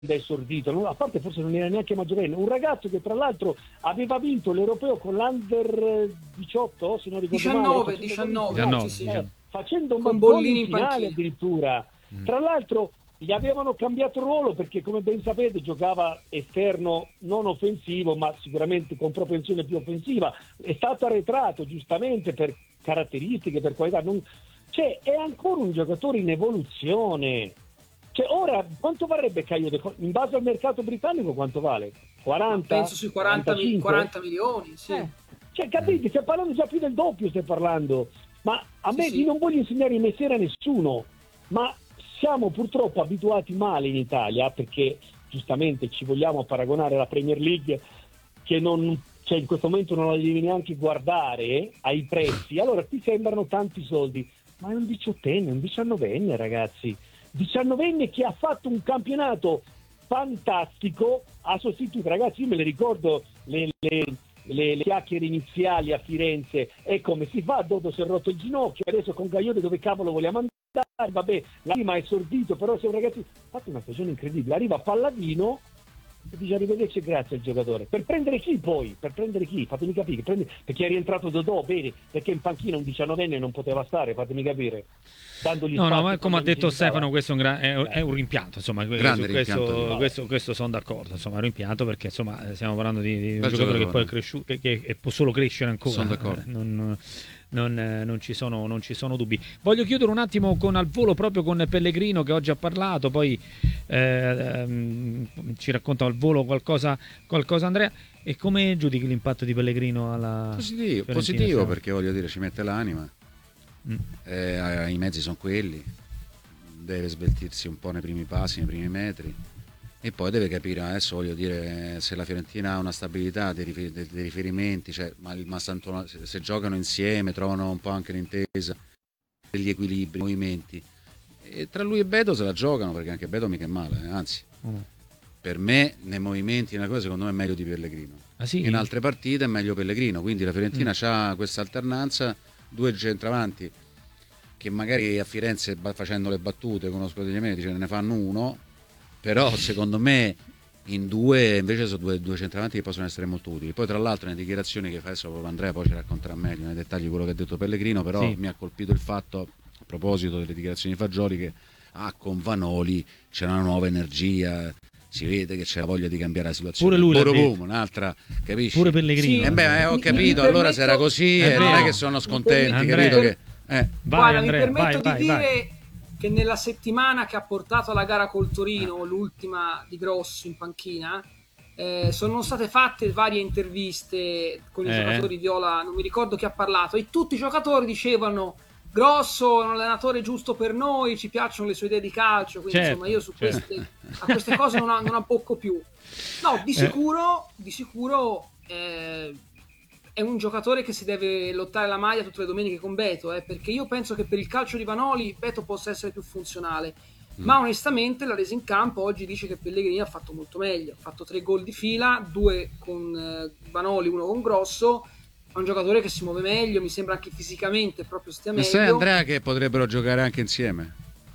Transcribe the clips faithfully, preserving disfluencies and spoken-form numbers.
è esordito, no? A parte forse non era neanche maggiorenne, un ragazzo che tra l'altro aveva vinto l'Europeo con l'Under diciotto, se non ricordo diciannove, male, diciannove, diciannove, sì, sì. eh, facendo un Con gol Bollini in in finale panchina. addirittura. Mm. Tra l'altro gli avevano cambiato ruolo perché, come ben sapete, giocava esterno non offensivo, ma sicuramente con propensione più offensiva. È stato arretrato giustamente per caratteristiche, per qualità. Non... Cioè, è ancora un giocatore in evoluzione. Cioè, ora quanto varrebbe Caio De Col- in base al mercato britannico quanto vale? quaranta? Penso sui quaranta, mi- quarantacinque? quaranta milioni, sì. Eh, cioè, capite, stiamo parlando già più del doppio, stai parlando. Ma a Sì, me sì. io non voglio insegnare il mestiere a nessuno, ma siamo purtroppo abituati male in Italia, perché giustamente ci vogliamo paragonare alla Premier League, che non, cioè in questo momento non la devi neanche guardare ai prezzi. Allora ti sembrano tanti soldi, ma è un diciottenne, un diciannovenne, ragazzi. diciannovenne che ha fatto un campionato fantastico, ha sostituito, ragazzi, io me le ricordo le, le, le, le chiacchiere iniziali a Firenze, e come si fa, dopo si è rotto il ginocchio, adesso con Gaglione dove cavolo vogliamo andare, vabbè, la prima è esordito, però se un ragazzo ha fatto una stagione incredibile, arriva Palladino e dice arrivederci e grazie al giocatore, per prendere chi poi? Per prendere chi? Fatemi capire, prende... perché è rientrato Dodò, bene, perché in panchina un diciannovenne non poteva stare, fatemi capire. Dandogli No, no, spazio ma come ha quando detto necessitava. Stefano, questo è un, gra- è, è un rimpianto, insomma, Grande su rimpianto, questo, sì. questo, questo sono d'accordo, insomma, è un rimpianto perché insomma stiamo parlando di, di un Bel giocatore che poi è giocatore. cresciuto, che, che può solo crescere ancora. Sono d'accordo. Eh, non, non, eh, non ci sono, non ci sono dubbi. Voglio chiudere un attimo con al volo proprio con Pellegrino che oggi ha parlato, poi eh, ehm, ci racconta al volo qualcosa, qualcosa Andrea. E come giudichi l'impatto di Pellegrino alla Positivo, Fiorentina, positivo Stefano? perché voglio dire ci mette l'anima, Mm. eh, i mezzi sono quelli, deve sveltirsi un po' nei primi passi, nei primi metri, e poi deve capire, adesso voglio dire, se la Fiorentina ha una stabilità dei, rifer- dei riferimenti, cioè, ma il Mastantuono, se, se giocano insieme trovano un po' anche l'intesa, degli equilibri, i movimenti, e tra lui e Beto se la giocano, perché anche Beto mica è male, eh, anzi Mm. per me nei movimenti, nella cosa, secondo me è meglio di Pellegrino. Ah, sì? In altre partite è meglio Pellegrino, quindi la Fiorentina Mm. ha questa alternanza, due centravanti che magari a Firenze ba- facendo le battute conosco degli amici, ce ne fanno uno, però secondo me in due invece sono due, due centravanti che possono essere molto utili. Poi tra l'altro nelle dichiarazioni che fa adesso proprio Andrea poi ci racconterà meglio nei dettagli quello che ha detto Pellegrino, però Sì. mi ha colpito il fatto, a proposito delle dichiarazioni di Fagioli, che ah, con Vanoli c'è una nuova energia, si vede che c'è la voglia di cambiare la situazione. Pure lui l'ha Boom, detto. un'altra, capisci? Pure Pellegrino. Sì. Eh beh, eh, ho Mi- capito, mi allora permetto- se era così, Eh, eh, non no. è che sono scontenti, Andrea. capito che... Eh. Vai, Guarda, Andrea, mi permetto vai, di vai, dire vai. che nella settimana che ha portato alla gara col Torino, l'ultima di Grosso in panchina, eh, sono state fatte varie interviste con i Eh. giocatori viola, non mi ricordo chi ha parlato, e tutti i giocatori dicevano Grosso è un allenatore giusto per noi, ci piacciono le sue idee di calcio, quindi Certo, insomma io su certo. queste, a queste cose non, non abbocco più. No, di Eh. sicuro, di sicuro eh, è un giocatore che si deve lottare la maglia tutte le domeniche con Beto, eh, perché io penso che per il calcio di Vanoli Beto possa essere più funzionale, Mm. ma onestamente la resa in campo oggi dice che Pellegrini ha fatto molto meglio, ha fatto tre gol di fila, due con eh, Vanoli, uno con Grosso. È un giocatore che si muove meglio, mi sembra anche fisicamente proprio stia Ma meglio. sai Andrea che potrebbero giocare anche insieme?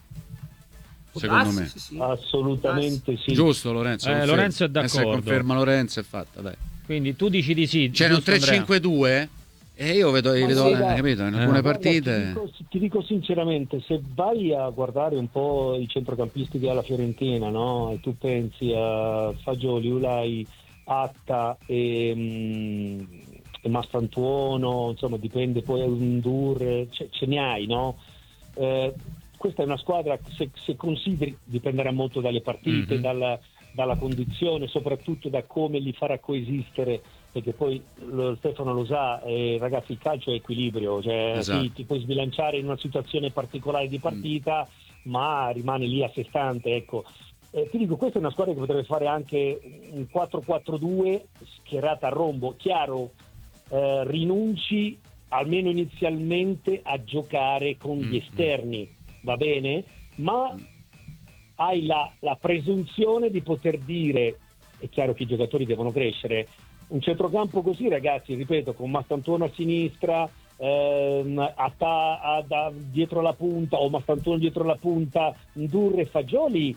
Può Secondo darsi, me. sì, sì. Assolutamente sì. Giusto Lorenzo? Eh, confermi? Lorenzo è Eh, se d'accordo. conferma Lorenzo è fatta, dai. Quindi tu dici di sì. C'era un giusto, Andrea? tre cinque due e io vedo, io Ma vedo guarda, capito, in eh. alcune Guarda, partite... ti, dico, ti dico sinceramente, se vai a guardare un po' i centrocampisti che ha la Fiorentina, no? E tu pensi a Fagioli, Ulai, Atta e, mm, e Mastantuono, insomma dipende poi a Undur, ce, ce ne hai, no? Eh, questa è una squadra, se, se consideri, dipenderà molto dalle partite, Mhm. dalla, dalla condizione, soprattutto da come li farà coesistere, perché poi lo, Stefano lo sa, eh, ragazzi, il calcio è equilibrio, cioè Esatto. sì, ti puoi sbilanciare in una situazione particolare di partita, ma rimane lì a sé stante, ecco. Eh, ti dico, questa è una squadra che potrebbe fare anche un quattro quattro due schierata a rombo, chiaro, eh, rinunci almeno inizialmente a giocare con gli Mm, esterni, va bene? Ma hai la, la presunzione di poter dire, è chiaro che i giocatori devono crescere, un centrocampo così, ragazzi, ripeto, con Mastantuono a sinistra, ehm, a ta- a- da- dietro la punta, o Mastantuono dietro la punta, Ndurre e Fagioli,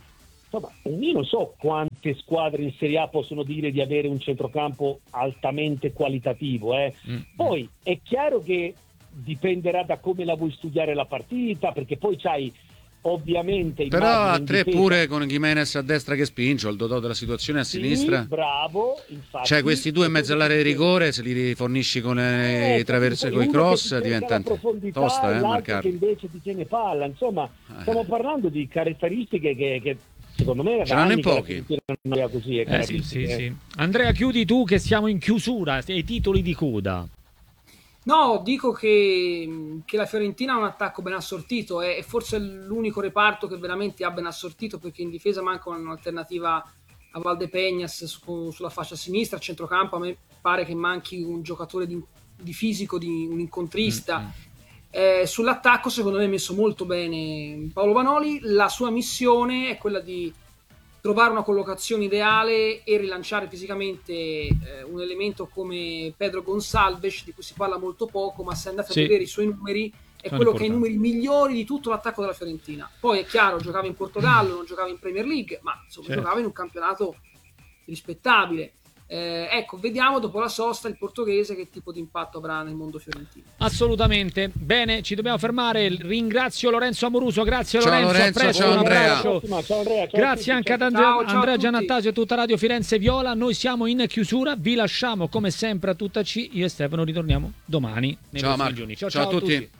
insomma, io non so quante squadre in Serie A possono dire di avere un centrocampo altamente qualitativo. Eh. Mm. Poi è chiaro che dipenderà da come la vuoi studiare la partita, perché poi c'hai ovviamente però a tre difesa. pure con Gimenez a destra che spinge, il Dodò della situazione a Sì, sinistra, bravo, infatti, cioè questi due in mezzo all'area di rigore, se li rifornisci con Eh, i traverse, con i uno cross, che ti cerca diventa la profondità tosta, e eh, l'altro marcarli. che invece ti tiene palla. Insomma, Eh. stiamo parlando di caratteristiche che, che secondo me Ce l'hanno in anni che la pochi. Fiorentina non aveva così, eh, Eh, sì, sì, caratteristiche. sì. Andrea, chiudi tu che siamo in chiusura, ai titoli di coda. No, dico che, che la Fiorentina ha un attacco ben assortito, è, è forse l'unico reparto che veramente ha ben assortito, perché in difesa manca un'alternativa a Valdepeñas su, sulla fascia sinistra. A centrocampo a me pare che manchi un giocatore di, di fisico, di un incontrista. Mm-hmm. Eh, sull'attacco secondo me è messo molto bene Paolo Vanoli. La sua missione è quella di trovare una collocazione ideale e rilanciare fisicamente eh, un elemento come Pedro Gonçalves, di cui si parla molto poco, ma se andate Sì. a vedere i suoi numeri è Sono quello che ha i importanti. numeri migliori di tutto l'attacco della Fiorentina. Poi è chiaro, giocava in Portogallo, non giocava in Premier League, ma insomma Certo. giocava in un campionato rispettabile. Eh, ecco, vediamo dopo la sosta il portoghese che tipo di impatto avrà nel mondo fiorentino. Assolutamente. Bene, ci dobbiamo fermare. Ringrazio Lorenzo Amoruso. Grazie Ciao, Lorenzo. Lorenzo, A presto, ciao, un Andrea. abbraccio. Ciao, Andrea, ciao a Grazie tutti, anche ad ciao. Andrea, Ciao, ciao a Andrea tutti. Giannattasio e tutta Radio Firenze Viola. Noi siamo in chiusura, vi lasciamo come sempre a tutta C. Io e Stefano ritorniamo domani nei Ciao, prossimi Marco. giorni. Ciao, Ciao ciao a tutti. tutti.